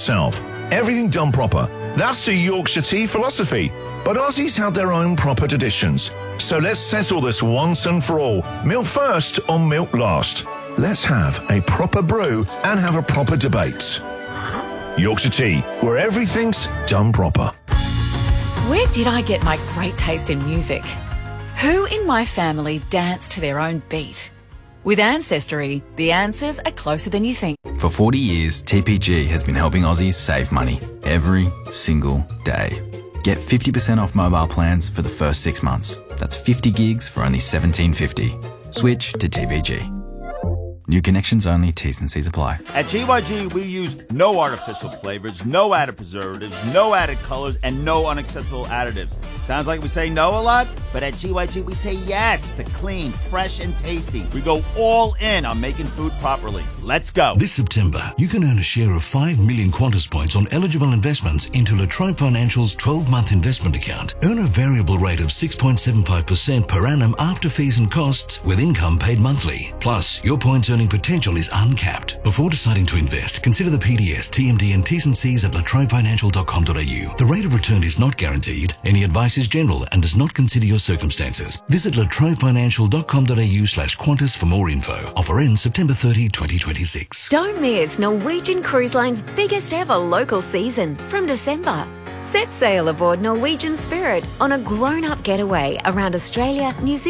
itself. Everything done proper. That's the Yorkshire tea philosophy. But Aussies have their own proper traditions. So let's settle this once and for all. Milk first or milk last? Let's have a proper brew and have a proper debate. Yorkshire tea, where everything's done proper. Where did I get my great taste in music? Who in my family danced to their own beat? With Ancestry, the answers are closer than you think. For 40 years, TPG has been helping Aussies save money every single day. Get 50% off mobile plans for the first 6 months. That's 50 gigs for only $17.50. Switch to TPG. New connections only, T's and C's apply. At GYG, we use no artificial flavors, no added preservatives, no added colors, and no unacceptable additives. Sounds like we say no a lot, but at GYG, we say yes to clean, fresh, and tasty. We go all in on making food properly. Let's go. This September, you can earn a share of 5 million Qantas points on eligible investments into La Trobe Financial's 12-month investment account. Earn a variable rate of 6.75% per annum after fees and costs with income paid monthly. Plus, your points earning potential is uncapped. Before deciding to invest, consider the PDS, TMD and T's and C's at latrobefinancial.com.au. The rate of return is not guaranteed. Any advice is general and does not consider your circumstances. Visit latrobefinancial.com.au/Qantas for more info. Offer ends September 30, 2026. Don't miss Norwegian Cruise Line's biggest ever local season from December. Set sail aboard Norwegian Spirit on a grown-up getaway around Australia, New Zealand,